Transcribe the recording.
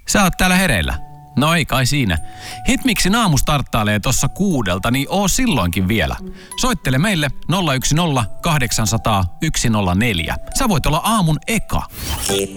Sä oot täällä hereillä. No ei kai siinä. Hitmiksin aamu starttailee tossa 6, niin oo silloinkin vielä. Soittele meille 010 800 104. Sä voit olla aamun eka.